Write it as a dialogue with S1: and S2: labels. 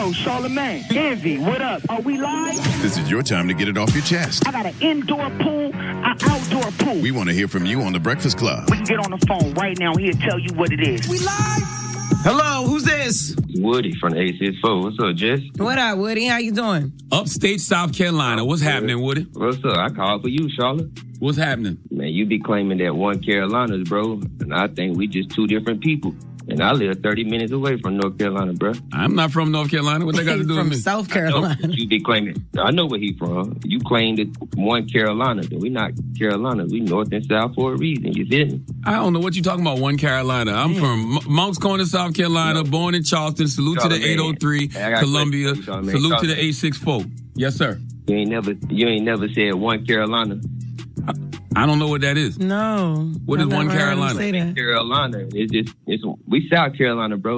S1: Yo, Charlamagne, Envy, what up? Are we live?
S2: This is your time to get it off your chest.
S1: I got an indoor pool, an outdoor pool.
S2: We want to hear from you on The Breakfast Club.
S1: We can get on the phone right now. He'll tell you what it is.
S3: We live? Hello, who's this?
S4: Woody from the 864. What's up, Jess?
S5: What up, Woody? How you doing?
S3: Upstate South Carolina. What's happening, Woody?
S4: What's up? I called for you, Charlotte.
S3: What's happening?
S4: Man, you be claiming that one Carolinas, bro, and I think we just two different people. And I live 30 minutes away from North Carolina, bro.
S3: I'm not from North Carolina. What they got to do with me?
S5: South Carolina.
S4: You be claiming. I know where he from. You claim that one Carolina. But we not Carolina. We North and South for a reason. You feel me?
S3: I don't know what you talking about, one Carolina. I'm from Moncks Corner, South Carolina, born in Charleston. Salute to the 803, Columbia. Salute to the 864. Yes, sir.
S4: You ain't never said one Carolina.
S3: I don't know what that is.
S5: No.
S3: What is one Carolina?
S5: Say that.
S4: Carolina. We South Carolina, bro.